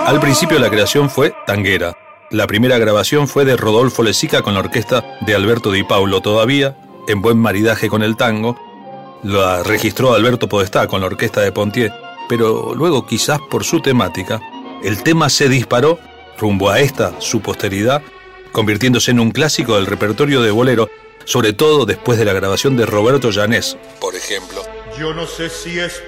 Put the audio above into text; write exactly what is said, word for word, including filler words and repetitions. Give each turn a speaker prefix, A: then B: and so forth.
A: Al principio la creación fue tanguera. La primera grabación fue de Rodolfo Lezica con la orquesta de Alberto Di Paulo, todavía en buen maridaje con el tango. La registró Alberto Podestá con la orquesta de Pontier, pero luego, quizás por su temática, el tema se disparó rumbo a esta, su posteridad, convirtiéndose en un clásico del repertorio de bolero, sobre todo después de la grabación de Roberto Llanés, por ejemplo.
B: Yo no sé si es